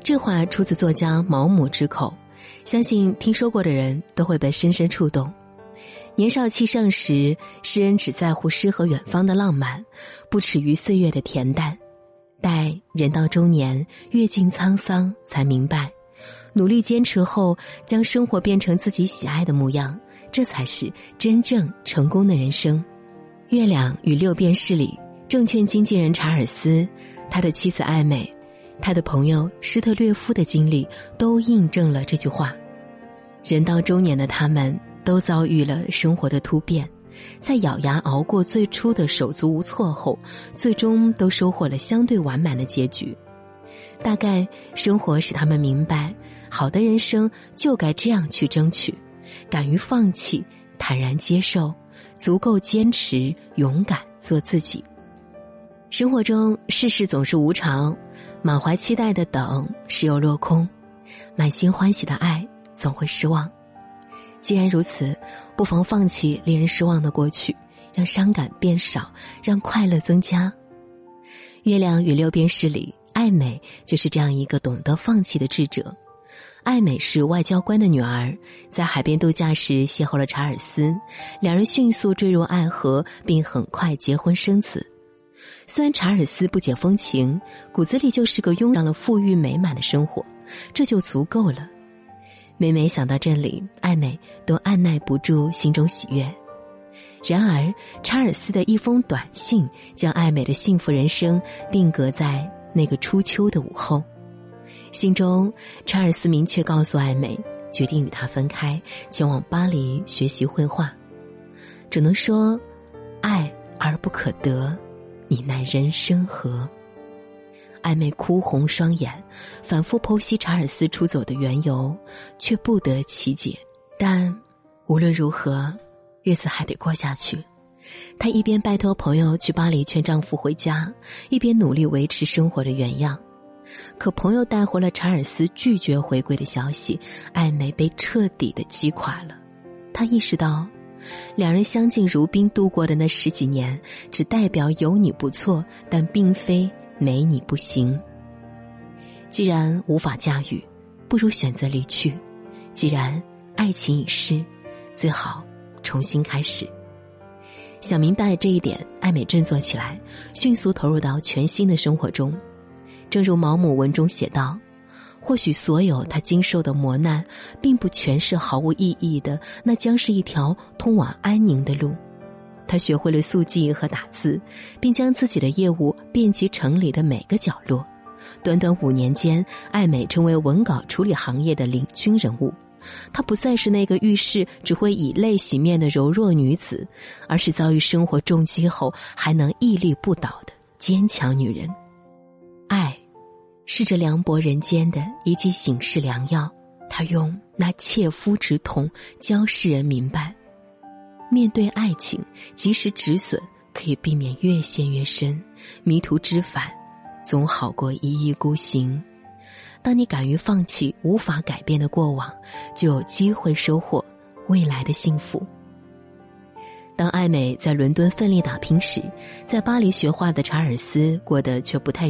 这话出自作家毛姆之口，相信听说过的人都会被深深触动。年少气盛时，诗人只在乎诗和远方的浪漫，不耻于岁月的恬淡。待人到中年，阅尽沧桑，才明白，努力坚持后，将生活变成自己喜爱的模样，这才是真正成功的人生。《月亮与六便士》里，证券经纪人查尔斯，他的妻子艾美，他的朋友施特略夫的经历都印证了这句话。人到中年的他们都遭遇了生活的突变，在咬牙熬过最初的手足无措后，最终都收获了相对完满的结局。大概生活使他们明白，好的人生就该这样去争取，敢于放弃，坦然接受，足够坚持，勇敢做自己。生活中世事总是无常，满怀期待的等时有落空，满心欢喜的爱总会失望。既然如此，不妨放弃令人失望的过去，让伤感变少，让快乐增加。月亮与六便士里，艾美就是这样一个懂得放弃的智者。艾美是外交官的女儿，在海边度假时邂逅了查尔斯，两人迅速坠入爱河，并很快结婚生子。虽然查尔斯不解风情，骨子里就是个拥有了富裕美满的生活，这就足够了。每每想到这里，艾美都按耐不住心中喜悦。然而查尔斯的一封短信将艾美的幸福人生定格在那个初秋的午后。信中查尔斯明确告诉艾美，决定与她分开，前往巴黎学习绘画。只能说爱而不可得，你奈人生何。艾美哭红双眼，反复剖析查尔斯出走的缘由，却不得其解。但无论如何，日子还得过下去。她一边拜托朋友去巴黎劝丈夫回家，一边努力维持生活的原样。可朋友带回了查尔斯拒绝回归的消息，艾美被彻底的击垮了。她意识到，两人相敬如宾度过的那10几年，只代表有你不错，但并非没你不行。既然无法驾驭，不如选择离去。既然爱情已逝，最好重新开始。想明白这一点，艾美振作起来，迅速投入到全新的生活中。正如毛姆文中写道，或许所有他经受的磨难并不全是毫无意义的，那将是一条通往安宁的路。他学会了速记和打字，并将自己的业务遍及城里的每个角落。短短5年间，艾美成为文稿处理行业的领军人物。她不再是那个遇事只会以泪洗面的柔弱女子，而是遭遇生活重击后还能屹立不倒的坚强女人。爱是这凉薄人间的一剂醒世良药，她用那切肤之痛教世人明白，面对爱情，及时止损可以避免越陷越深，迷途知返总好过一意孤行。当你敢于放弃无法改变的过往，就有机会收获未来的幸福。当艾美在伦敦奋力打拼时，在巴黎学画的查尔斯过得却不太